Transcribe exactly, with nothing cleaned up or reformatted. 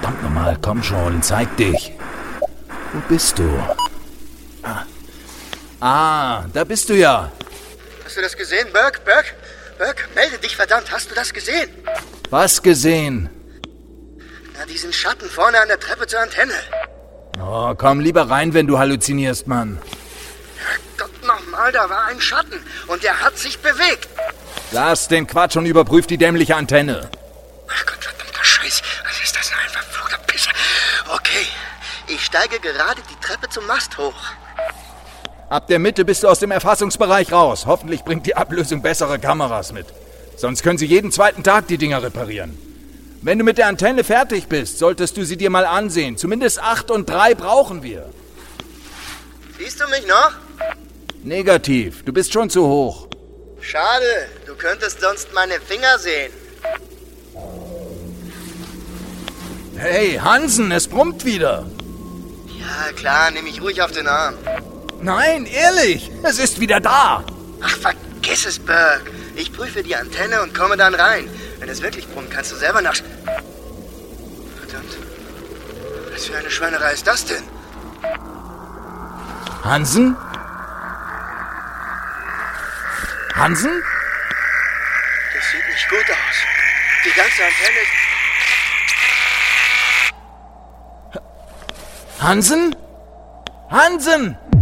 verdammt nochmal, komm schon, zeig dich. Wo bist du? Ah. ah, da bist du ja. Hast du das gesehen, Burke? Burke? Burke, melde dich, verdammt, hast du das gesehen? Was gesehen? Na, diesen Schatten vorne an der Treppe zur Antenne. Oh, komm lieber rein, wenn du halluzinierst, Mann. Gott nochmal, da war ein Schatten und der hat sich bewegt. Lass den Quatsch und überprüf die dämliche Antenne. Ach Gott, verdammter Scheiß, was ist das denn ein verfluchter Pisser? Okay, ich steige gerade die Treppe zum Mast hoch. Ab der Mitte bist du aus dem Erfassungsbereich raus. Hoffentlich bringt die Ablösung bessere Kameras mit. Sonst können sie jeden zweiten Tag die Dinger reparieren. Wenn du mit der Antenne fertig bist, solltest du sie dir mal ansehen. Zumindest acht und drei brauchen wir. Siehst du mich noch? Negativ, du bist schon zu hoch. Schade, du könntest sonst meine Finger sehen. Hey, Hansen, es brummt wieder. Ja, klar, nehme ich ruhig auf den Arm. Nein, ehrlich, es ist wieder da. Ach, vergiss es, Burke. Ich prüfe die Antenne und komme dann rein. Wenn es wirklich brummt, kannst du selber nach... Verdammt. Was für eine Schweinerei ist das denn? Hansen? Hansen? Das sieht nicht gut aus. Die ganze Antenne ist... Hansen? Hansen!